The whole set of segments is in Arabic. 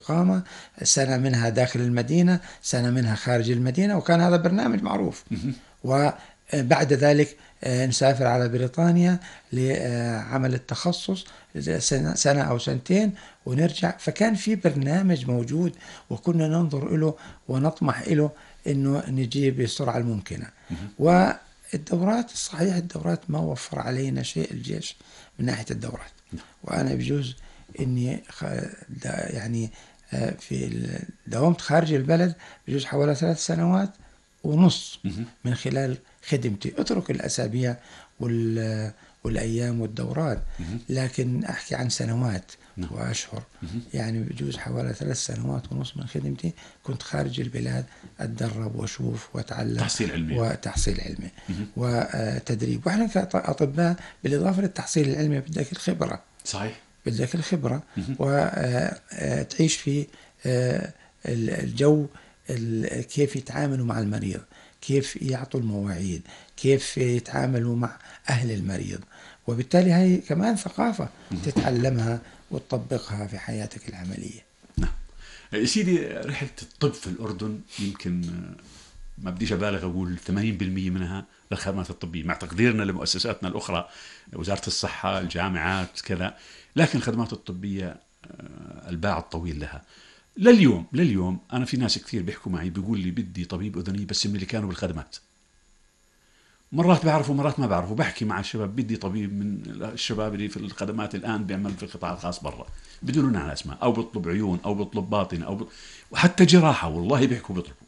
إقامة، سنة منها داخل المدينة، سنة منها خارج المدينة، وكان هذا برنامج معروف. وبعد ذلك نسافر على بريطانيا لعمل التخصص سنة أو سنتين ونرجع. فكان في برنامج موجود وكنا ننظر له ونطمح له أنه نجي بسرعة الممكنة. والدورات الصحيح، الدورات ما وفر علينا شيء الجيش من ناحية الدورات. وأنا بجوز أني يعني في داومت خارج البلد بجوز حوالي 3 سنوات ونص من خلال خدمتي. اترك الأسابيع والأيام والدورات، لكن أحكي عن سنوات وأشهر. يعني بجوز حوالي 3 سنوات ونص من خدمتي كنت خارج البلاد أتدرب وأشوف وأتعلم وتحصيل علمي وتدريب. وإحنا كأطباء بالإضافة للتحصيل العلمي بدك الخبرة. صحيح، بدك الخبرة وتعيش في الجو، كيف يتعاملوا مع المريض، كيف يعطوا المواعيد، كيف يتعاملوا مع أهل المريض. وبالتالي هاي كمان ثقافة تتعلمها وتطبقها في حياتك العملية. نعم سيدي، رحلة الطب في الأردن يمكن ما بديش أبالغ أقول 80% منها للخدمات الطبية، مع تقديرنا لمؤسساتنا الأخرى، وزارة الصحة، الجامعات، كذا، لكن الخدمات الطبية الباع الطويل لها. لليوم أنا في ناس كثير بيحكوا معي بيقول لي بدي طبيب أذني بس من اللي كانوا بالخدمات. مرات بعرفه مرات ما بعرفه. بحكي مع الشباب بدي طبيب من الشباب اللي في الخدمات الآن بيعمل في القطاع الخاص برا، بدون على اسماء، أو بيطلب عيون أو بيطلب باطنة وحتى جراحة، والله بيحكوا بيطلبوا.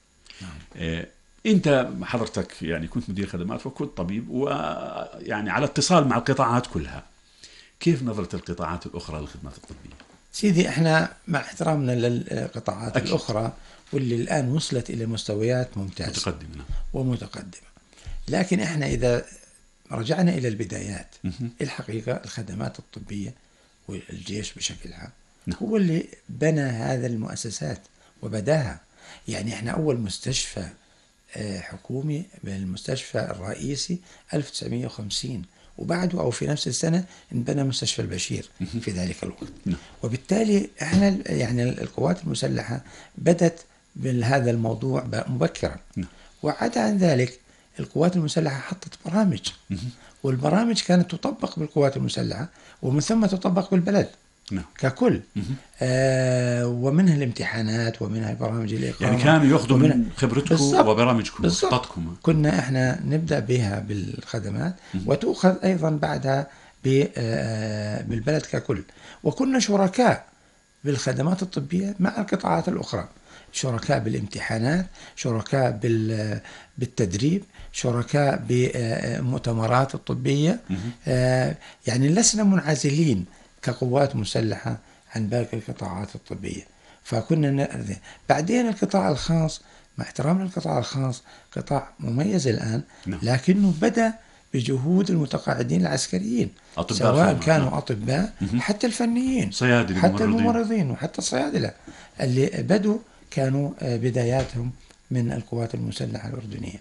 أنت حضرتك يعني كنت مدير خدمات وكنت طبيب، ويعني على اتصال مع القطاعات كلها. كيف نظرة القطاعات الأخرى للخدمات الطبية؟ سيدي، احنا مع احترامنا للقطاعات أكيد. الأخرى واللي الآن وصلت إلى مستويات ممتازة متقدمة ومتقدمة، لكن احنا إذا رجعنا إلى البدايات، الحقيقة الخدمات الطبية والجيش بشكل عام هو اللي بنى هذا المؤسسات وبداها. يعني احنا أول مستشفى حكومي بالمستشفى الرئيسي 1950، وبعده أو في نفس السنة انبنى مستشفى البشير في ذلك الوقت. وبالتالي احنا يعني القوات المسلحة بدت بهذا الموضوع مبكرا. وعدا عن ذلك القوات المسلحة حطت برامج، والبرامج كانت تطبق بالقوات المسلحة ومن ثم تطبق بالبلد ككل. ومنها الامتحانات ومنها برامج الإقامة. يعني كانوا يأخذوا من خبرتكم وبرامجكم وخططكم. كنا احنا نبدأ بها بالخدمات وتأخذ أيضا بعدها بالبلد ككل. وكنا شركاء بالخدمات الطبية مع القطاعات الأخرى، شركاء بالامتحانات، شركاء بالتدريب، شركاء بالمؤتمرات الطبية. يعني لسنا منعزلين كقوات مسلحة عن باقي القطاعات الطبية. فكنا بعدين القطاع الخاص، مع احترام للقطاع الخاص، قطاع مميز الآن، لكنه بدأ بجهود المتقاعدين العسكريين، سواء كانوا أطباء حتى الفنيين، حتى الممرضين وحتى الصيادلة اللي بدوا كانوا بداياتهم من القوات المسلحة الأردنية.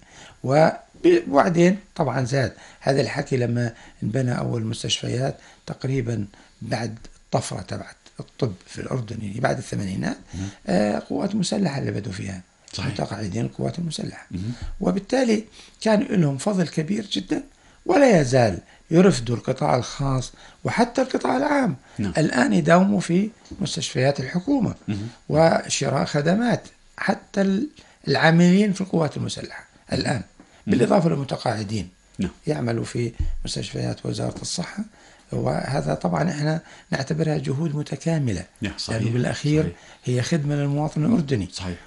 وبعدين طبعا زاد هذا الحكي لما انبنى أول مستشفيات تقريبا بعد الطفرة تبعت الطب في الأردن، يعني بعد الثمانينات. قوات مسلحة اللي بدوا فيها، متقاعدين القوات المسلحة. وبالتالي كان لهم فضل كبير جدا، ولا يزال يرفضوا القطاع الخاص وحتى القطاع العام. الآن يداوموا في مستشفيات الحكومة وشراء خدمات حتى العاملين في القوات المسلحة الآن، بالإضافة للمتقاعدين يعملوا في مستشفيات وزارة الصحة. وهذا طبعا احنا نعتبرها جهود متكاملة، لأنه بالأخير هي خدمة للمواطن الأردني. صحيح.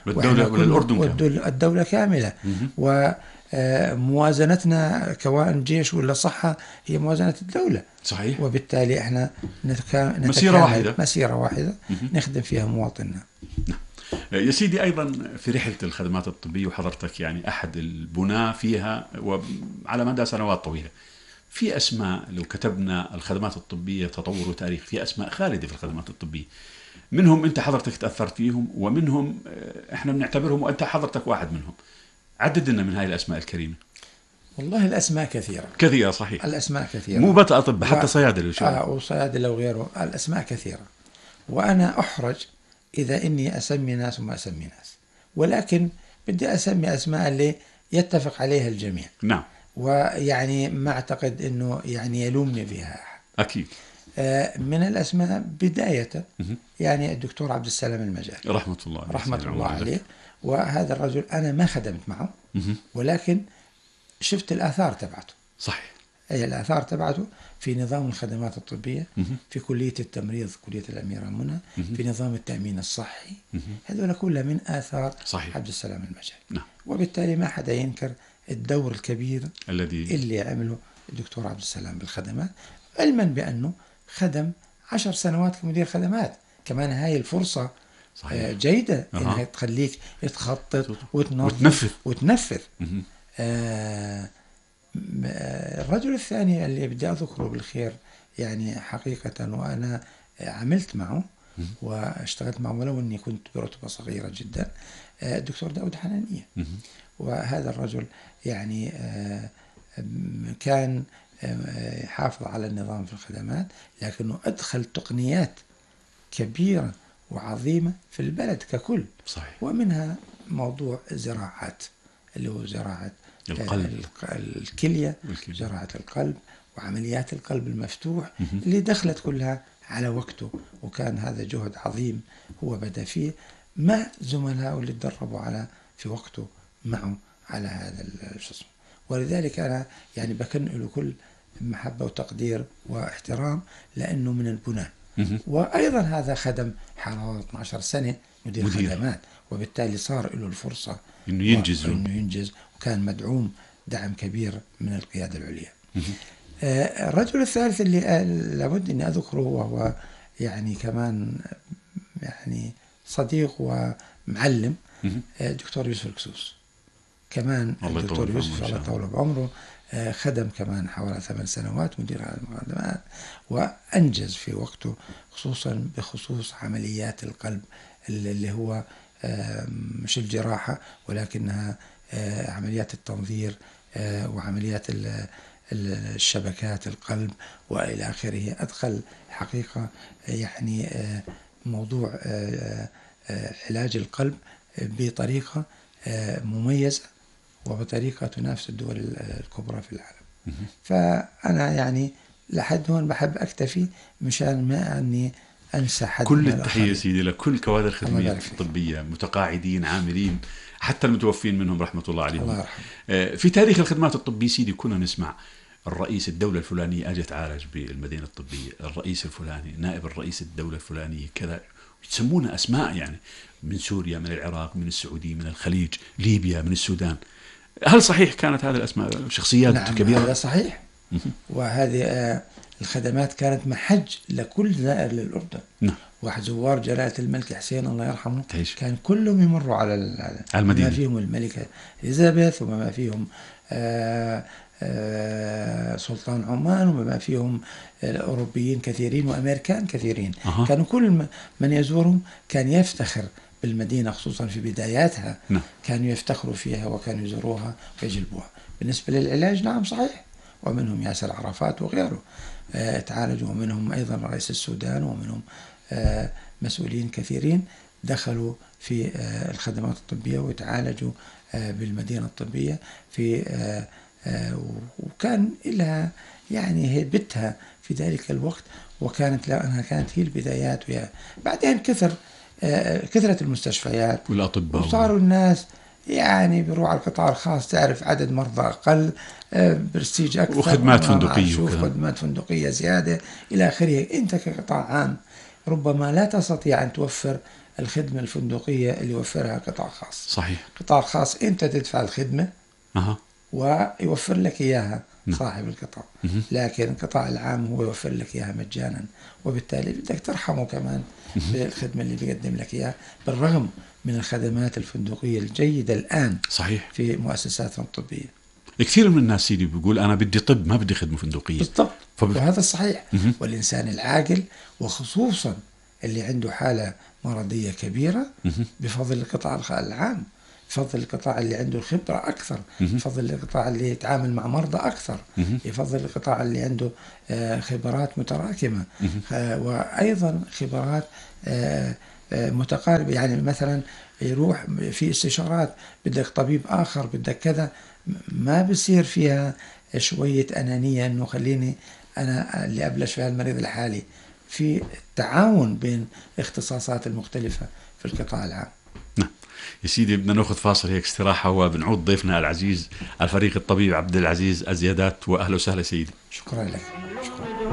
والدولة كاملة. وموازنتنا كوائن جيش ولا صحة هي موازنة الدولة. صحيح. وبالتالي احنا مسيرة واحدة نخدم فيها مواطننا. يا سيدي، أيضا في رحلة الخدمات الطبية وحضرتك يعني أحد البناء فيها وعلى مدى سنوات طويلة، في أسماء لو كتبنا الخدمات الطبية تطور وتاريخ، في أسماء خالدة في الخدمات الطبية، منهم أنت حضرتك تأثرت فيهم، ومنهم إحنا بنعتبرهم وأنت حضرتك واحد منهم. عدد لنا من هاي الأسماء الكريمة. والله الأسماء كثيرة. صحيح. الأسماء كثيرة، مو بس أطباء، حتى صيادلة وصيادلة وغيره. الأسماء كثيرة، وأنا أحرج إذا إني أسمي ناس وما أسمي ناس، ولكن بدي أسمي أسماء اللي يتفق عليها الجميع. نعم. ويعني ما أعتقد أنه يعني يلومني فيها أحد. أكيد. من الأسماء بداية يعني الدكتور عبد السلام المجاري رحمة الله عليه. وهذا الرجل أنا ما خدمت معه، ولكن شفت الآثار تبعته. صحيح. أي الآثار تبعته في نظام الخدمات الطبية، في كلية التمريض كلية الأميرة منى، في نظام التأمين الصحي. هذول كلها من آثار صحيح. عبد السلام المجاري. نعم. وبالتالي ما حدا ينكر الدور الكبير اللي عمله الدكتور عبد السلام بالخدمات، علما بأنه خدم 10 سنوات كمدير خدمات. كمان هاي الفرصة صحيح. جيدة إنها تخليك تخطط وتنفذ. الرجل الثاني اللي بدي أذكره بالخير يعني حقيقة، وأنا عملت معه واشتغلت معه ولو أني كنت برتبة صغيرة جدا، الدكتور داود حنانية. وهذا الرجل يعني كان حافظ على النظام في الخدمات، لكنه أدخل تقنيات كبيرة وعظيمة في البلد ككل. صحيح. ومنها موضوع الزراعات اللي هو زراعة الكلية، زراعة القلب وعمليات القلب المفتوح اللي دخلت كلها على وقته. وكان هذا جهد عظيم هو بدأ فيه مع زملائه اللي تدربوا على في وقته معه على هذا الشخص. ولذلك أنا يعني بكن له كل محبة وتقدير واحترام، لأنه من البناء. وأيضا هذا خدم حوالي 12 سنة مدير خدمات، وبالتالي صار له الفرصة إنه ينجز، وكان مدعوم دعم كبير من القيادة العليا. الرجل الثالث اللي لابد أن أذكره وهو يعني كمان يعني صديق ومعلم، دكتور يوسف الكسوس. كمان الدكتور يوسف الله يطول بعمره خدم كمان حوالي 8 سنوات مدير الخدمات، وأنجز في وقته خصوصا بخصوص عمليات القلب اللي هو مش الجراحة ولكنها عمليات التنظير وعمليات الشبكات القلب وإلى آخره. أدخل حقيقة يعني موضوع علاج القلب بطريقة مميزة وبطريقة تنافس الدول الكبرى في العالم. فأنا يعني لحد هون بحب أكتفي مشان ما أني أنسى حد. كل التحية سيدي لكل كوادر الخدمية الطبية، متقاعدين، عاملين، حتى المتوفين منهم رحمة الله عليهم. الله يرحمه. في تاريخ الخدمات الطبية سيدي كنا نسمع الرئيس الدولة الفلانية أجت عالج بالمدينة الطبية، الرئيس الفلاني، نائب الرئيس الدولة الفلانية كذا، يسمونا أسماء يعني من سوريا، من العراق، من السعودية، من الخليج، ليبيا، من السودان. هل صحيح كانت هذه الأسماء شخصيات كبيرة؟ نعم هذا صحيح. وهذه الخدمات كانت محج لكل زائر للأردن. نعم. وزوار جلالة الملك حسين الله يرحمه تعيش. كان كلهم يمروا على المدينة، ما فيهم الملكة إليزابيث وما فيهم سلطان عمان وما فيهم أوروبيين كثيرين وأمريكان كثيرين. كانوا كل من يزورهم كان يفتخر بالمدينة خصوصا في بداياتها. كانوا يفتخروا فيها وكانوا يزوروها ويجلبوها. بالنسبة للعلاج نعم صحيح، ومنهم ياسر عرفات وغيره تعالجوا، ومنهم أيضا رئيس السودان، ومنهم مسؤولين كثيرين دخلوا في الخدمات الطبية وتعالجوا بالمدينة الطبية في وكان لها يعني هيبتها في ذلك الوقت، وكانت لأنها كانت هي البدايات. بعدين كثرت المستشفيات والأطباء، وصاروا الناس يعني بيروح على القطاع الخاص، تعرف عدد مرضى أقل، برستيج أكثر، وخدمات فندقية، خدمات فندقية زيادة إلى آخره. أنت كقطاع عام ربما لا تستطيع أن توفر الخدمة الفندقية اللي يوفرها قطاع خاص. صحيح. قطاع خاص أنت تدفع الخدمة ويوفر لك إياها صاحب القطاع، لكن القطاع العام هو يوفر لك إياها مجانا، وبالتالي بدك ترحمه كمان بالخدمة اللي بيقدم لك إياها، بالرغم من الخدمات الفندقية الجيدة الآن. صحيح. في مؤسساتنا الطبية كثير من الناس سيدي بيقول أنا بدي طب ما بدي خدمة فندقية. بالضبط. وهذا الصحيح. والإنسان العاقل وخصوصا اللي عنده حالة مرضية كبيرة بفضل القطاع العام، بفضل القطاع اللي عنده الخبرة أكثر، بفضل القطاع اللي يتعامل مع مرضى أكثر، بفضل القطاع اللي عنده خبرات متراكمة، وأيضا خبرات متقاربة. يعني مثلا يروح في استشارات، بدك طبيب آخر، بدك كذا، ما بصير فيها شوية أنانية إنه خليني أنا اللي أبلش في هالمريض الحالي. في تعاون بين الاختصاصات المختلفة في القطاع العام. نعم يا سيدي، بدنا ناخذ فاصل هيك استراحة، وبنعود ضيفنا العزيز الفريق الطبيب عبد العزيز الزيادات. وأهلا وسهلا سيدي. شكرا لك. شكرا.